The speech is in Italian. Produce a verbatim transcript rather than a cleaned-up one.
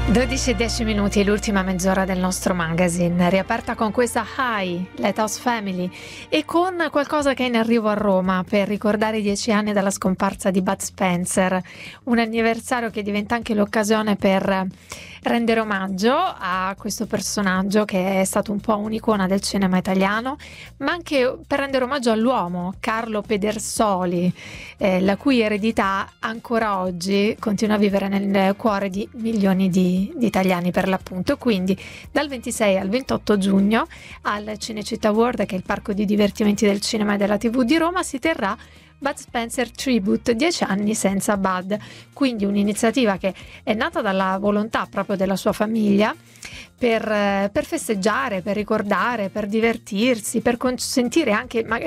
dodici e dieci minuti, l'ultima mezz'ora del nostro magazine, riaperta con questa Hi, Lighthouse Family, e con qualcosa che è in arrivo a Roma per ricordare i dieci anni dalla scomparsa di Bud Spencer, un anniversario che diventa anche l'occasione per rendere omaggio a questo personaggio che è stato un po' un'icona del cinema italiano, ma anche per rendere omaggio all'uomo, Carlo Pedersoli, eh, la cui eredità ancora oggi continua a vivere nel cuore di milioni di, di italiani per l'appunto. Quindi dal ventisei al ventotto giugno al Cinecittà World, che è il parco di divertimenti del cinema e della tivù di Roma, si terrà Bud Spencer Tribute, dieci anni senza Bud, quindi un'iniziativa che è nata dalla volontà proprio della sua famiglia per, per festeggiare, per ricordare, per divertirsi, per consentire anche magari